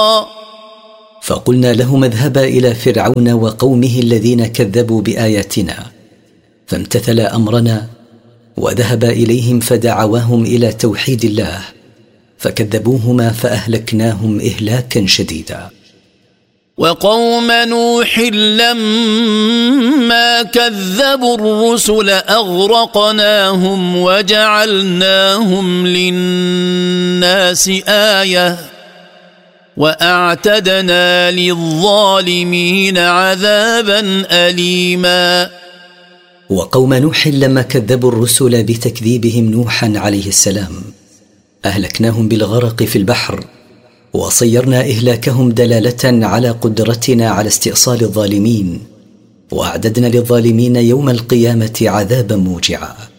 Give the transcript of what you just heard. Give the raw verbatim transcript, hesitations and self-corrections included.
فقلنا لهم اذهبا إلى فرعون وقومه الذين كذبوا بآياتنا، فامتثل أمرنا وذهب إليهم فدعواهم إلى توحيد الله، فكذبوهما فأهلكناهم إهلاكا شديدا. وقوم نوح لما كذبوا الرسل أغرقناهم وجعلناهم للناس آية وأعتدنا للظالمين عذابا أليما. وقوم نوح لما كذبوا الرسل بتكذيبهم نوحا عليه السلام أهلكناهم بالغرق في البحر، وصيرنا إهلاكهم دلالة على قدرتنا على استئصال الظالمين، وأعددنا للظالمين يوم القيامة عذابا موجعا.